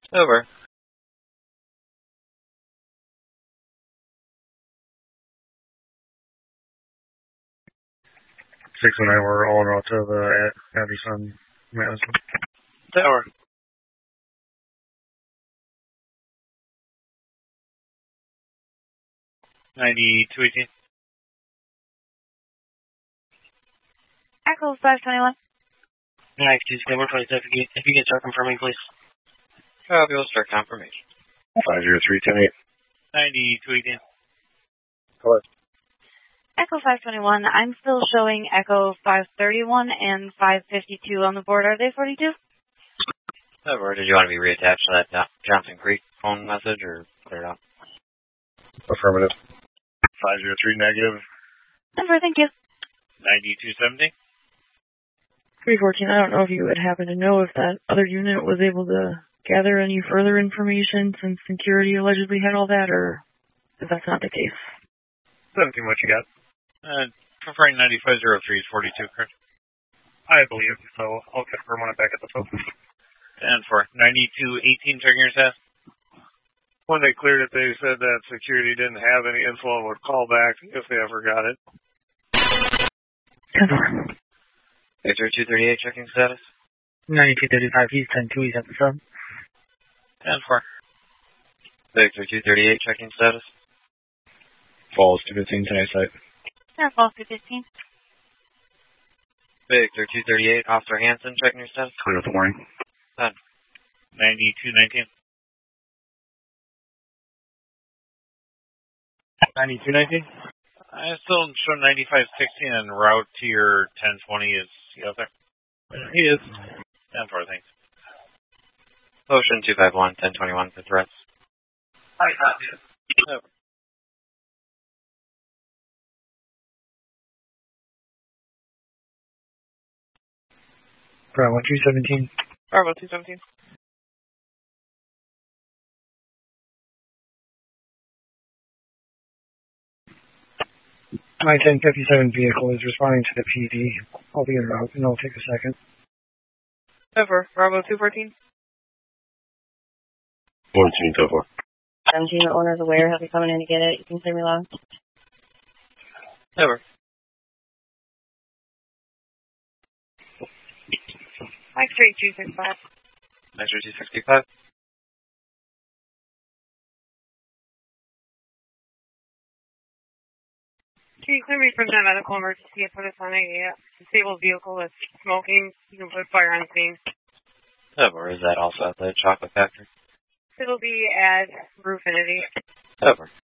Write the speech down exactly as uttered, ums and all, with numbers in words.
Over. six one nine, we're all en route to the Anderson Madison. Tower. ninety-two eighteen. Echo five twenty-one. Nice, two December twenty-seven. If you can start confirming, please. Copy, we'll start confirmation. five zero three ten eight. ninety-two eighteen. Hello. Echo five twenty-one. I'm still showing Echo five thirty-one and five fifty-two on the board. Are they forty-two? Over. Did you want to be reattached to that Johnson Creek phone message or clear it out? Affirmative. five zero three negative. Over, thank you. ninety-two seventy. three fourteen, I don't know if you would happen to know if that other unit was able to gather any further information since security allegedly had all that, or if that's not the case. seventeen, what you got? Uh, confirming ninety-five oh three is forty-two, correct? I believe so. I'll confirm when I'm back at the phone. And for ninety-two eighteen, checking your status. When they cleared it, they said that security didn't have any info and would call back if they ever got it. Confirm. Victor two thirty-eight, checking status. ninety-two thirty-five, he's ten two, he's at the sub. And for Victor two thirty-eight, checking status. Falls two fifteen, tonight site. Yeah, false two fifteen. Victor two thirty-eight, Officer Hanson, checking your status. Clear with the warning. Done. ninety-two nineteen. ninety-two nineteen? I still show ninety-five sixteen en route to your ten twenty. Is he out there? He is. ten four, thanks. Ocean two five one, ten twenty-one for threats. I copy it. Over. Bravo two seventeen. Bravo two seventeen. My ten fifty-seven vehicle is responding to the P D. I'll be en route, and it'll take a second. Over. Bravo two fourteen. fourteen, so far. seventeen, the owner's aware. He'll be coming in to get it. You can hear me loud. Over. X-ray two six five. X-ray two sixty-five. Can you clear me from that medical emergency and put us on a uh, disabled vehicle that's smoking? You can put fire on scene. Over. Is that also at the chocolate factory? It'll be at Roofinity. Over.